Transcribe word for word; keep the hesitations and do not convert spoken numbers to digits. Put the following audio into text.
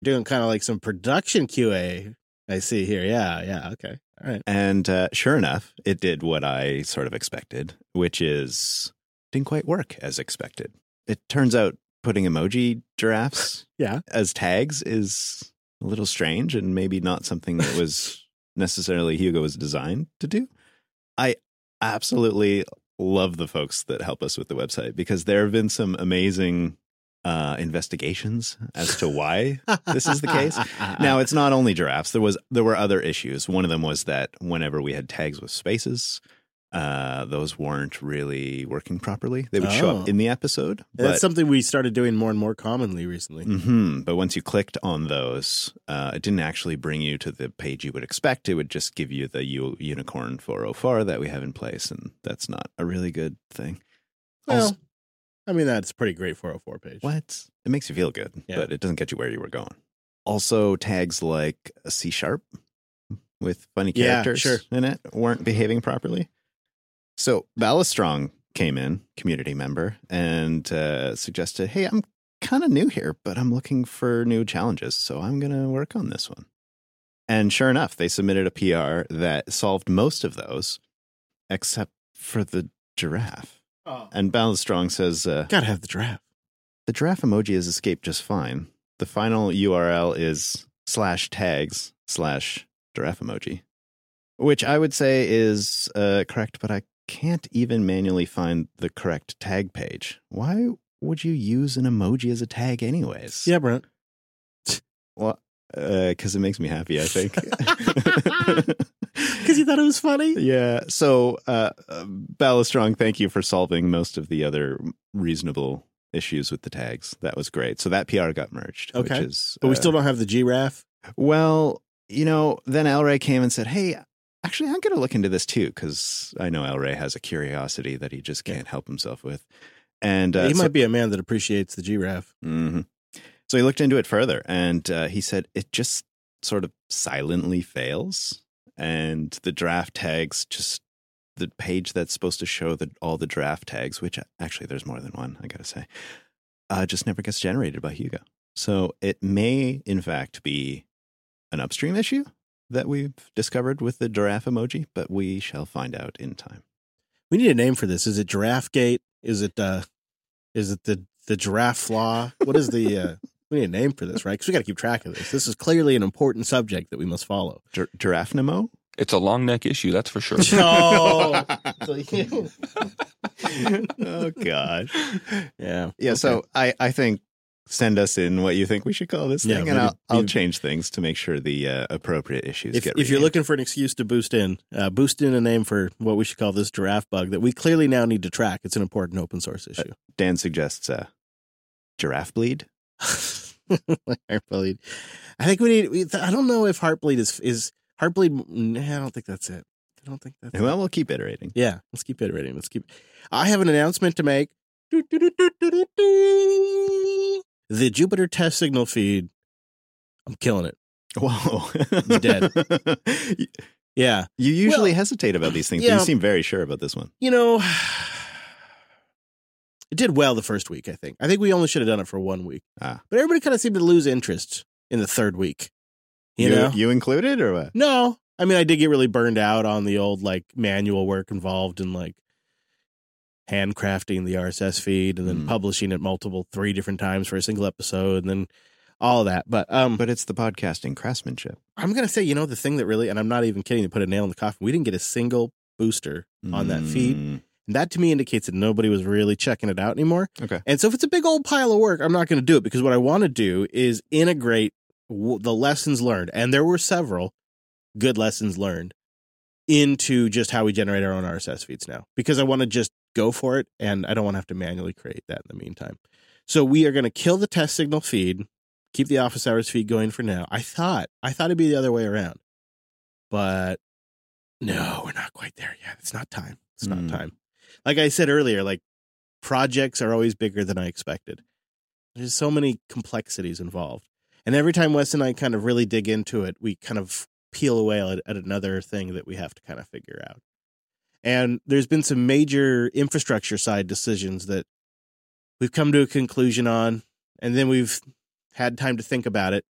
Doing kind of like some production Q A. I see here. Yeah, yeah, okay. All right. And uh, sure enough, it did what I sort of expected, which is didn't quite work as expected. It turns out putting emoji giraffes yeah. as tags is a little strange and maybe not something that was necessarily Hugo was designed to do. I absolutely love the folks that help us with the website because there have been some amazing uh, investigations as to why this is the case. Now, it's not only giraffes. There was there were other issues. One of them was that whenever we had tags with spaces, uh, those weren't really working properly. They would oh. show up in the episode. But, that's something we started doing more and more commonly recently. Mm-hmm, but once you clicked on those, uh, it didn't actually bring you to the page you would expect. It would just give you the U- Unicorn four oh four that we have in place, and that's not a really good thing. Well, also, I mean, that's a pretty great four oh four page. What? It makes you feel good, yeah. but it doesn't get you where you were going. Also, tags like a C sharp with funny characters yeah, sure. in it weren't behaving properly. So Ballastrong came in, community member, and uh, suggested, hey, I'm kind of new here, but I'm looking for new challenges, so I'm going to work on this one. And sure enough, they submitted a P R that solved most of those, except for the giraffe. Oh. And Ballastrong says, uh, gotta have the giraffe. The giraffe emoji has escaped just fine. The final U R L is slash tags slash giraffe emoji, which I would say is uh, correct, but I can't even manually find the correct tag page. Why would you use an emoji as a tag anyways? Yeah, Brent. Well, because uh, it makes me happy, I think. Because you thought it was funny? Yeah. So, uh, Ballastrong, thank you for solving most of the other reasonable issues with the tags. That was great. So that P R got merged. Okay. Which is, but we uh, still don't have the giraffe? Well, you know, then El Rey came and said, hey, actually, I'm going to look into this too, because I know El Rey has a curiosity that he just can't yeah. help himself with. And uh, he so, might be a man that appreciates the giraffe. Mm-hmm. So he looked into it further, and uh, he said it just sort of silently fails. And the draft tags, just the page that's supposed to show the, all the draft tags, which actually there's more than one, I got to say, uh, just never gets generated by Hugo. So it may, in fact, be an upstream issue that we've discovered with the giraffe emoji, but we shall find out in time. We need a name for this. Is it Giraffe Gate? Is it uh, is it the the giraffe flaw? What is the? Uh, we need a name for this, right? Because we got to keep track of this. This is clearly an important subject that we must follow. Gir- giraffe Nemo? It's a long neck issue, that's for sure. No. Oh God. Yeah. Yeah. Okay. So I I think. Send us in what you think we should call this yeah, thing, and I'll, I'll change things to make sure the uh, appropriate issues if, get If you're looking for an excuse to boost in, uh, boost in a name for what we should call this giraffe bug that we clearly now need to track. It's an important open source issue. Uh, Dan suggests uh, giraffe bleed. Heartbleed. I think we need, we, I don't know if Heartbleed is, is Heartbleed. I don't think that's it. I don't think that's Well, it. we'll keep iterating. Yeah, let's keep iterating. Let's keep. I have an announcement to make. The Jupiter test signal feed, I'm killing it. Whoa. It's dead. Yeah. You usually well, hesitate about these things, yeah, but you seem very sure about this one. You know, it did well the first week, I think. I think we only should have done it for one week. Ah. But everybody kind of seemed to lose interest in the third week. You, you know? You included or what? No. I mean, I did get really burned out on the old, like, manual work involved in, like, handcrafting the R S S feed and then mm. publishing it multiple, three different times for a single episode and then all of that. But um, but it's the podcasting craftsmanship. I'm going to say, you know, the thing that really, and I'm not even kidding to put a nail in the coffin, we didn't get a single booster mm. on that feed. And that to me indicates that nobody was really checking it out anymore. Okay. And so if it's a big old pile of work, I'm not going to do it because what I want to do is integrate w- the lessons learned. And there were several good lessons learned into just how we generate our own R S S feeds now, because I want to just go for it, and I don't want to have to manually create that in the meantime. So we are going to kill the test signal feed, keep the office hours feed going for now. I thought, I thought it'd be the other way around, but no, we're not quite there yet. It's not time. It's not mm. time. Like I said earlier, like projects are always bigger than I expected. There's so many complexities involved. And every time Wes and I kind of really dig into it, we kind of peel away at, at another thing that we have to kind of figure out. And there's been some major infrastructure side decisions that we've come to a conclusion on, and then we've had time to think about it.